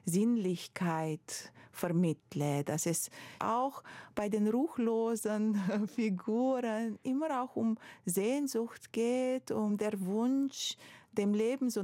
Sinnlichkeit vermittle, dass es auch bei den ruchlosen Figuren immer auch um Sehnsucht geht, um der Wunsch, dem Leben so